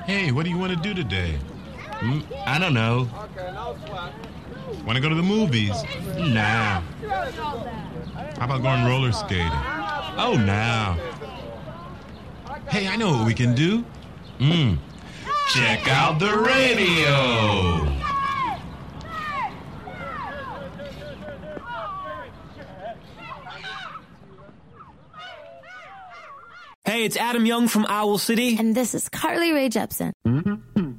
Hey, what do you want to do today? I don't know. Want to go to the movies? Nah. How about going roller skating? Oh, nah. Hey, I know what we can do. Check out the radio. Hey, it's Adam Young from Owl City. And this is Carly Rae Jepsen.